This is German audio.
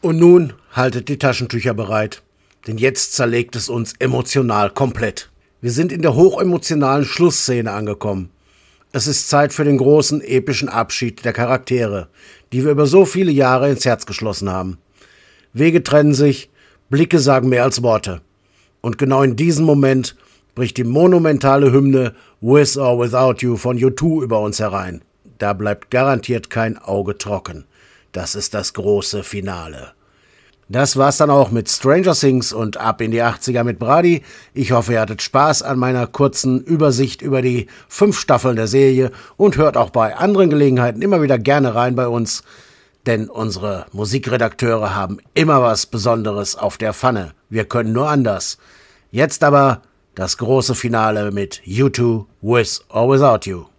Und nun haltet die Taschentücher bereit, denn jetzt zerlegt es uns emotional komplett. Wir sind in der hochemotionalen Schlussszene angekommen. Es ist Zeit für den großen, epischen Abschied der Charaktere, die wir über so viele Jahre ins Herz geschlossen haben. Wege trennen sich, Blicke sagen mehr als Worte. Und genau in diesem Moment bricht die monumentale Hymne With or Without You von U2 über uns herein. Da bleibt garantiert kein Auge trocken. Das ist das große Finale. Das war's dann auch mit Stranger Things und Ab in die 80er mit Brady. Ich hoffe, ihr hattet Spaß an meiner kurzen Übersicht über die 5 Staffeln der Serie und hört auch bei anderen Gelegenheiten immer wieder gerne rein bei uns, denn unsere Musikredakteure haben immer was Besonderes auf der Pfanne. Wir können nur anders. Jetzt aber das große Finale mit U2 With or Without You.